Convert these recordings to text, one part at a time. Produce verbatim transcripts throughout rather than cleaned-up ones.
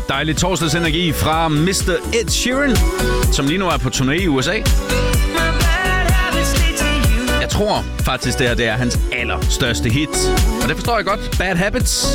lidt dejlig torsdagsenergi fra mister Ed Sheeran, som lige nu er på turné i U S A. Jeg tror faktisk, det her det er hans allerstørste hit. Og det forstår jeg godt. Bad Habits.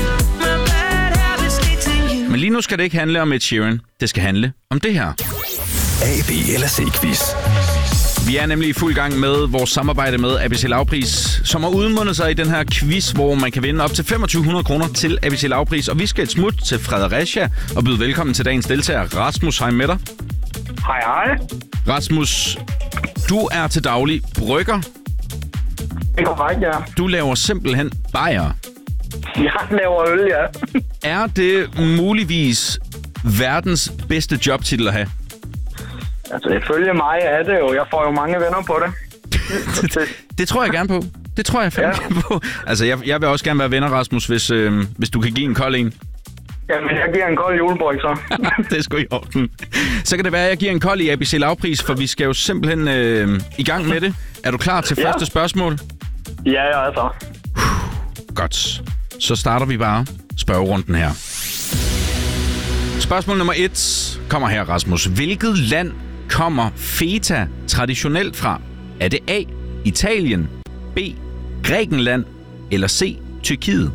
Men lige nu skal det ikke handle om Ed Sheeran. Det skal handle om det her. A, B eller C-quiz. Vi er nemlig i fuld gang med vores samarbejde med A B C Lavpris, som har udmundet sig i den her quiz, hvor man kan vinde op til femogtyve hundrede kroner til A B C Lavpris. Og vi skal et smut til Fredericia og byde velkommen til dagens deltager. Rasmus, hej med dig. Hej, hej. Rasmus, du er til daglig brygger. Det er korrekt, ja. Du laver simpelthen bajer. Jeg laver øl, ja. Er det muligvis verdens bedste jobtitel at have? Altså, ifølge mig er det jo. Jeg får jo mange venner på det. det, det tror jeg gerne på. Det tror jeg fandme ja. på. Altså, jeg, jeg vil også gerne være venner, Rasmus, hvis, øh, hvis du kan give en kold en. Jamen, jeg giver en kold julebryg, så. Det er sgu i orden. Så kan det være, at jeg giver en kold i A B C Lavpris, for vi skal jo simpelthen øh, i gang med det. Er du klar til ja. første spørgsmål? Ja, jeg er så. Godt. Så starter vi bare spørgerunden her. Spørgsmål nummer et kommer her, Rasmus. Hvilket land kommer feta traditionelt fra? Er det A. Italien, B. Grækenland eller C. Tyrkiet?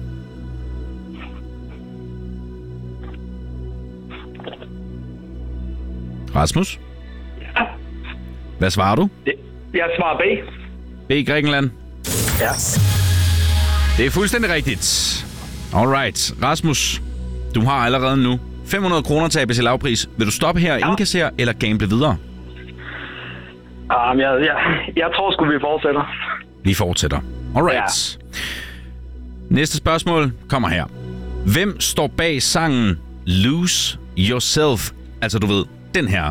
Rasmus? Ja. Hvad svarer du? Jeg svarer B. B. Grækenland? Ja. Det er fuldstændig rigtigt. Alright. Rasmus, du har allerede nu fem hundrede kroner til A B C Lavpris. Vil du stoppe her og ja. indkassere eller gamble videre? Um, jeg, jeg, jeg tror sgu, vi fortsætter. Vi fortsætter. Alright. Ja. Næste spørgsmål kommer her. Hvem står bag sangen Lose Yourself? Altså, du ved, den her.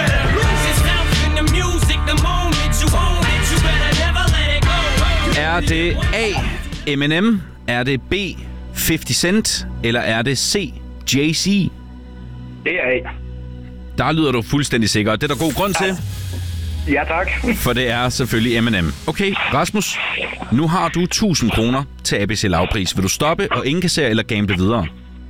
Er det A. Eminem? Er det B. halvtreds Cent? Eller er det C. Jay-Z? Det er A. Der lyder du fuldstændig sikker. Det er der god grund til. Ja, tak. For det er selvfølgelig Eminem. Okay, Rasmus. Nu har du tusind kroner til A B C Lavpris. Vil du stoppe og indkassere eller gamble videre?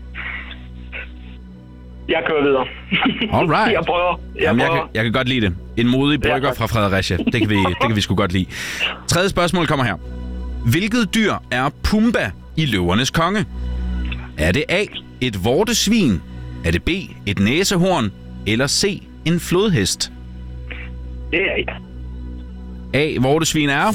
Jeg kører videre. Alright. Jeg prøver. Jeg, Jamen, jeg, prøver. kan, jeg kan godt lide det. En modig brygger ja, fra Fredericia. Det kan, vi, det kan vi sgu godt lide. Tredje spørgsmål kommer her. Hvilket dyr er Pumba i Løvernes Konge? Er det A. et vortesvin? Er det B. et næsehorn? Eller C. en flodhest? Det er A. A. Vortesvin er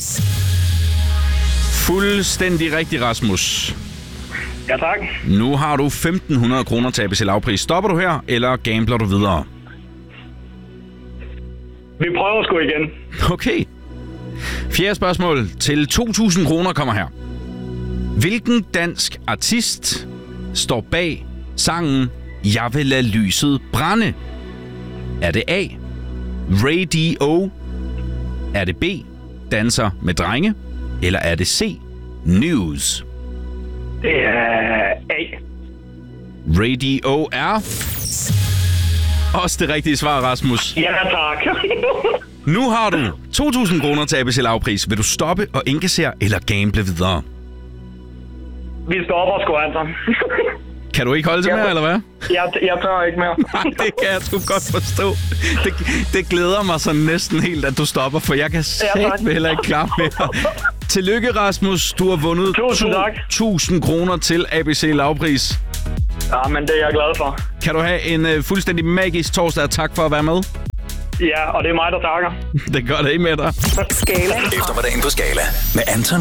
fuldstændig rigtig, Rasmus. Ja, tak. Nu har du femten hundrede kroner til A B C Lavpris. Stopper du her, eller gambler du videre? Vi prøver sgu igen. Okay. Fjerde spørgsmål til to tusind kroner kommer her. Hvilken dansk artist står bag sangen Jeg vil lade lyset brænde? Er det A. Ray D O? Er det B. Danser med drenge? Eller er det C. News? Det er A. Ray D O er også det rigtige svar, Rasmus. Ja, tak. Nu har du to tusind kroner til A B C Lavpris. Vil du stoppe og indkassere eller gamble videre? Vi stopper sgu, altså. Kan du ikke holde til mere, eller hvad? Jeg, jeg tør ikke mere. Nej, det kan jeg sgu godt forstå. Det, det glæder mig så næsten helt, at du stopper, for jeg kan satme ja, heller ikke klare mere. Tillykke, Rasmus. Du har vundet to tusind kroner til A B C Lavpris. Ja, men det er jeg glad for. Kan du have en uh, fuldstændig magisk torsdag, og tak for at være med. Ja, og det er mig, der takker. Det gør det ikke med dig. Skala. Eftermiddagen på Skala med Anton